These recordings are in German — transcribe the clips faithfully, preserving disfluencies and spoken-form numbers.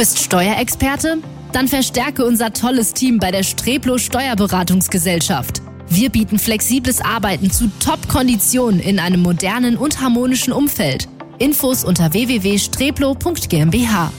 bist Steuerexperte? Dann verstärke unser tolles Team bei der Streplo Steuerberatungsgesellschaft. Wir bieten flexibles Arbeiten zu Top-Konditionen in einem modernen und harmonischen Umfeld. Infos unter w w w punkt streplo punkt g m b h.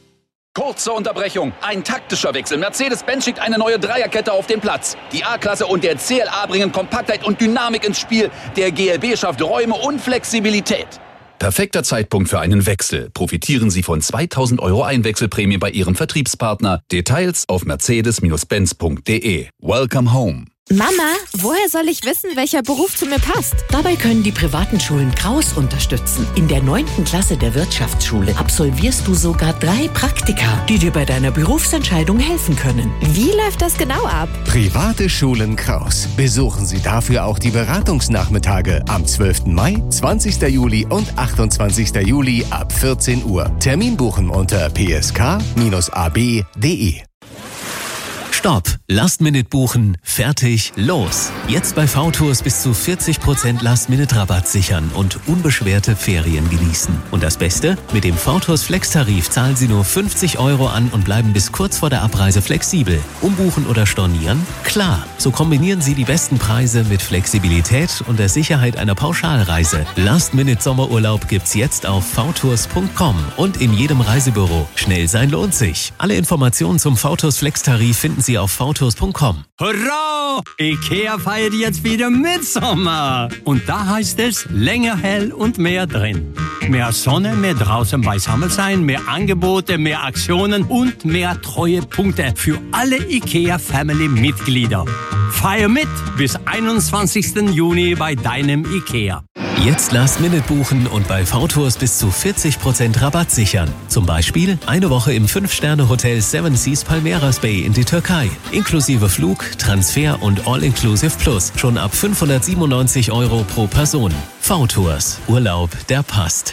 Kurze Unterbrechung, ein taktischer Wechsel. Mercedes-Benz schickt eine neue Dreierkette auf den Platz. Die A-Klasse und der C L A bringen Kompaktheit und Dynamik ins Spiel. Der G L B schafft Räume und Flexibilität. Perfekter Zeitpunkt für einen Wechsel. Profitieren Sie von zweitausend Euro Einwechselprämie bei Ihrem Vertriebspartner. Details auf mercedes benz punkt d e. Welcome home. Mama, woher soll ich wissen, welcher Beruf zu mir passt? Dabei können die privaten Schulen Kraus unterstützen. In der neunten Klasse der Wirtschaftsschule absolvierst du sogar drei Praktika, die dir bei deiner Berufsentscheidung helfen können. Wie läuft das genau ab? Private Schulen Kraus. Besuchen Sie dafür auch die Beratungsnachmittage am zwölften Mai, zwanzigsten Juli und achtundzwanzigsten Juli ab vierzehn Uhr. Termin buchen unter p s k bindestrich a b punkt d e. Stopp! Last-Minute buchen, fertig, los! Jetzt bei V-Tours bis zu vierzig Prozent Last-Minute-Rabatt sichern und unbeschwerte Ferien genießen. Und das Beste? Mit dem V-Tours Flex-Tarif zahlen Sie nur fünfzig Euro an und bleiben bis kurz vor der Abreise flexibel. Umbuchen oder stornieren? Klar! So kombinieren Sie die besten Preise mit Flexibilität und der Sicherheit einer Pauschalreise. Last-Minute-Sommerurlaub gibt's jetzt auf v tours punkt com und in jedem Reisebüro. Schnell sein lohnt sich. Alle Informationen zum V-Tours Flex-Tarif finden Sie auf v tours punkt com. Hurra! IKEA feiert jetzt wieder Mitsommer. Und da heißt es länger hell und mehr drin. Mehr Sonne, mehr draußen beisammen sein, mehr Angebote, mehr Aktionen und mehr Treuepunkte für alle IKEA-Family-Mitglieder. Feier mit bis einundzwanzigsten Juni bei deinem IKEA. Jetzt Last-Minute buchen und bei V-Tours bis zu vierzig Prozent Rabatt sichern. Zum Beispiel eine Woche im fünf Sterne Hotel Seven Seas Palmeiras Bay in die Türkei. Inklusive Flug, Transfer und All-Inclusive Plus. Schon ab fünfhundertsiebenundneunzig Euro pro Person. V-Tours. Urlaub, der passt.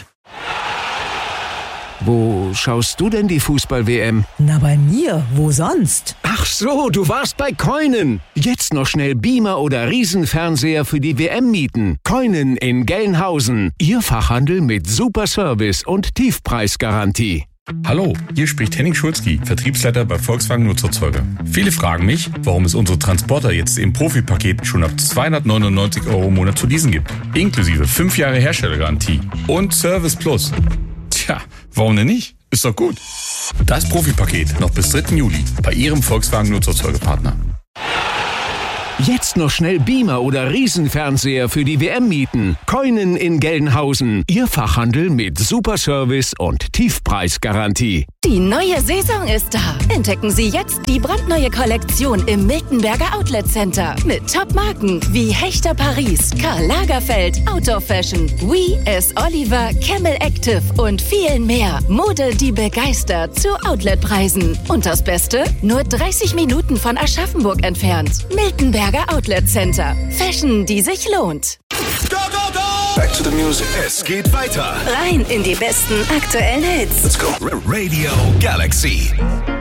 Wo schaust du denn die Fußball-W M? Na, bei mir. Wo sonst? Ach so, du warst bei Koinen. Jetzt noch schnell Beamer oder Riesenfernseher für die W M mieten. Koinen in Gelnhausen. Ihr Fachhandel mit super Service und Tiefpreisgarantie. Hallo, hier spricht Henning Schulzki, Vertriebsleiter bei Volkswagen Nutzerzeuger. Viele fragen mich, warum es unsere Transporter jetzt im Profipaket schon ab zweihundertneunundneunzig Euro im Monat zu leasen gibt. Inklusive fünf Jahre Herstellergarantie und Service Plus. Tja, warum denn nicht? Ist doch gut. Das Profipaket noch bis dritten Juli bei Ihrem Volkswagen Nutzerzeugerpartner. Jetzt noch schnell Beamer oder Riesenfernseher für die W M mieten. Koinen in Gelnhausen. Ihr Fachhandel mit super Service und Tiefpreisgarantie. Die neue Saison ist da. Entdecken Sie jetzt die brandneue Kollektion im Miltenberger Outlet Center. Mit Top-Marken wie Hechter Paris, Karl Lagerfeld, Outdoor Fashion, We, S. Oliver, Camel Active und vielen mehr. Mode, die begeistert zu Outletpreisen. Und das Beste? Nur dreißig Minuten von Aschaffenburg entfernt. Miltenberger Outlet Center. Fashion, die sich lohnt. Go, go, go! Back to the music. Es geht weiter. Rein in die besten aktuellen Hits. Let's go. Radio Galaxy.